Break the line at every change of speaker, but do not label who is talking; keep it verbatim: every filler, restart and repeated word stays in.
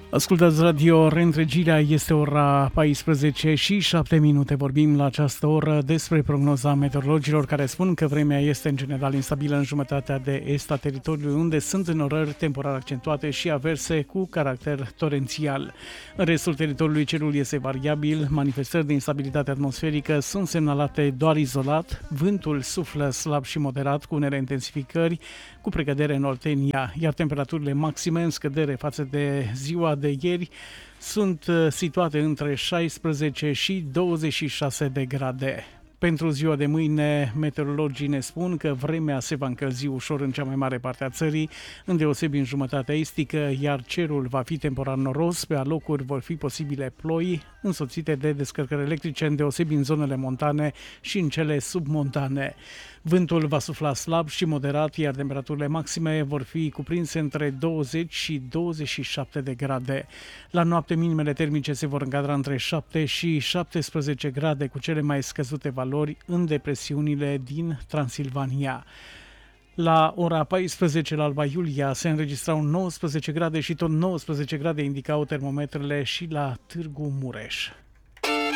Ascultați Radio Reîntregirea, este ora paisprezece și șapte minute. Vorbim la această oră despre prognoza meteorologilor care spun că vremea este în general instabilă în jumătatea de est a teritoriului, unde sunt înnorări temporar accentuate și averse cu caracter torențial. În restul teritoriului cerul este variabil, manifestări de instabilitate atmosferică sunt semnalate doar izolat, vântul suflă slab și moderat cu unele intensificări, cu precădere în Oltenia, iar temperaturile maxime în scădere față de ziua de ieri sunt situate între șaisprezece și douăzeci și șase de grade. Pentru ziua de mâine, meteorologii ne spun că vremea se va încălzi ușor în cea mai mare parte a țării, îndeosebi în jumătatea estică, iar cerul va fi temporar noros, pe alocuri vor fi posibile ploi, însoțite de descărcări electrice, îndeosebi în zonele montane și în cele submontane. Vântul va sufla slab și moderat, iar temperaturile maxime vor fi cuprinse între douăzeci și douăzeci și șapte de grade. La noapte, minimele termice se vor încadra între șapte și șaptesprezece grade, cu cele mai scăzute valori în depresiunile din Transilvania. La ora paisprezece la Alba Iulia se înregistrau nouăsprezece grade și tot nouăsprezece grade indicau termometrele și la Târgu Mureș.